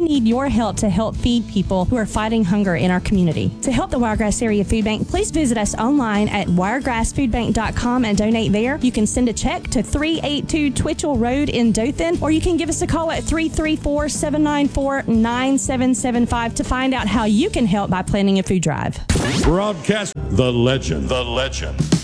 need your help to help feed people who are fighting hunger in our community. To help the Wiregrass Area Food Bank, please visit us online at wiregrassfoodbank.com and donate there. You can send a check to 382 Twitchell Road in Dothan, or you can give us a call at 334-794-9775 to find out how you can help by planning a food drive. Broadcast the legend.